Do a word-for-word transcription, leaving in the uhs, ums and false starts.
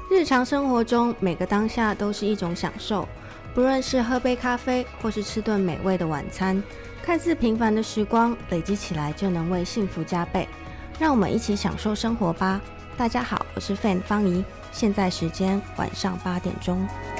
日常生活中，每个当下都是一种享受，不论是喝杯咖啡，或是吃顿美味的晚餐，看似平凡的时光，累积起来就能为幸福加倍。让我们一起享受生活吧。大家好，我是 Fan 方怡，现在时间晚上八点钟。